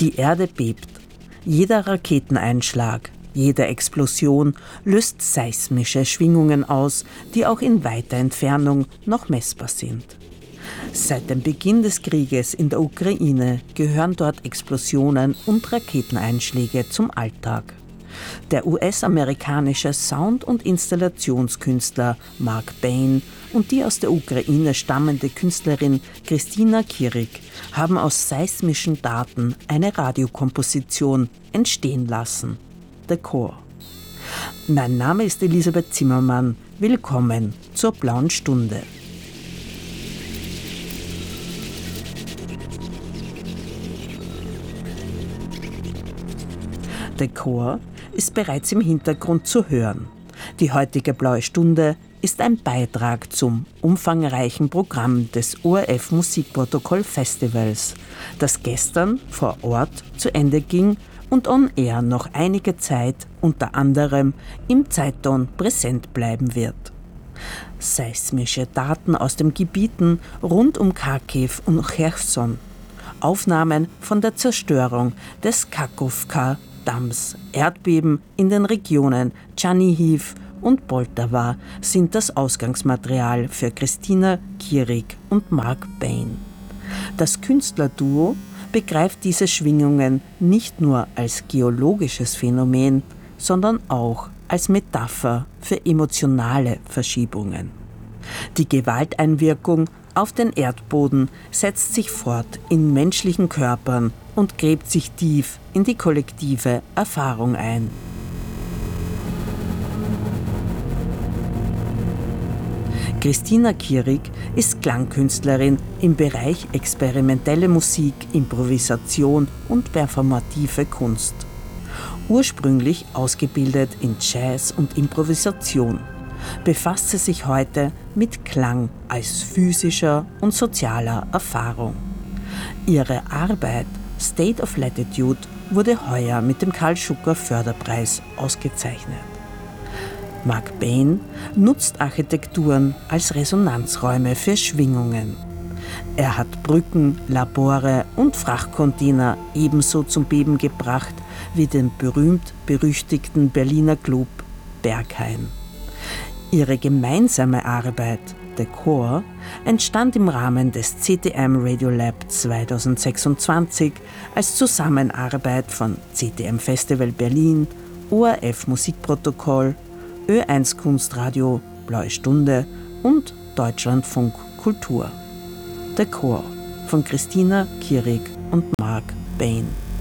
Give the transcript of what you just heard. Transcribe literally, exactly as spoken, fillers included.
Die Erde bebt. Jeder Raketeneinschlag, jede Explosion löst seismische Schwingungen aus, die auch in weiter Entfernung noch messbar sind. Seit dem Beginn des Krieges in der Ukraine gehören dort Explosionen und Raketeneinschläge zum Alltag. Der U S-amerikanische Sound- und Installationskünstler Mark Bain und die aus der Ukraine stammende Künstlerin Christina Kyryk haben aus seismischen Daten eine Radiokomposition entstehen lassen. The Core. Mein Name ist Elisabeth Zimmermann. Willkommen zur Blauen Stunde. The Core ist bereits im Hintergrund zu hören. Die heutige Blaue Stunde ist ein Beitrag zum umfangreichen Programm des O R F Musikprotokoll Festivals, das gestern vor Ort zu Ende ging und on air noch einige Zeit unter anderem im Zeitton präsent bleiben wird. Seismische Daten aus den Gebieten rund um Kharkiv und Cherson, Aufnahmen von der Zerstörung des Kakhovka-Damms, Erdbeben in den Regionen Tschernihiw und Poltawa sind das Ausgangsmaterial für Christina Kyryk und Mark Bain. Das Künstlerduo begreift diese Schwingungen nicht nur als geologisches Phänomen, sondern auch als Metapher für emotionale Verschiebungen. Die Gewalteinwirkung auf den Erdboden setzt sich fort in menschlichen Körpern und gräbt sich tief in die kollektive Erfahrung ein. Christina Kyryk ist Klangkünstlerin im Bereich experimentelle Musik, Improvisation und performative Kunst. Ursprünglich ausgebildet in Jazz und Improvisation, befasst sie sich heute mit Klang als physischer und sozialer Erfahrung. Ihre Arbeit State of Latitude wurde heuer mit dem Karl Schucker Förderpreis ausgezeichnet. Mark Bain nutzt Architekturen als Resonanzräume für Schwingungen. Er hat Brücken, Labore und Frachtcontainer ebenso zum Beben gebracht wie den berühmt-berüchtigten Berliner Club Berghain. Ihre gemeinsame Arbeit, The Core, entstand im Rahmen des C T M Radiolab zweitausendsechsundzwanzig als Zusammenarbeit von C T M Festival Berlin, O R F Musikprotokoll, Ö eins Kunstradio, Blaue Stunde und Deutschlandfunk Kultur. The Core von Christina Kyryk und Mark Bain.